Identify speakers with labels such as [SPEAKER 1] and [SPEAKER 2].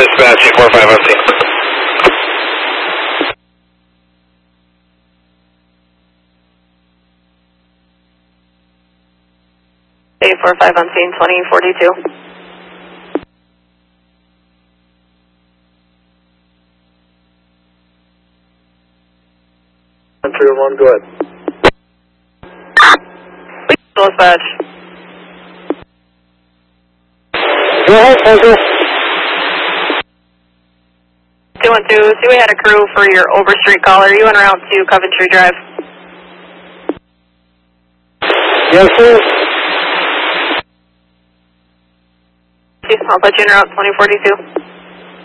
[SPEAKER 1] dispatch 845 on scene.
[SPEAKER 2] 845 on scene, 2042.
[SPEAKER 3] One, go ahead.
[SPEAKER 2] Dispatch.
[SPEAKER 3] Go ahead, Central.
[SPEAKER 2] 212, see we had a crew for your Overstreet call. Are you en route to Coventry Drive?
[SPEAKER 3] Yes, sir.
[SPEAKER 2] I'll put you en route 2042.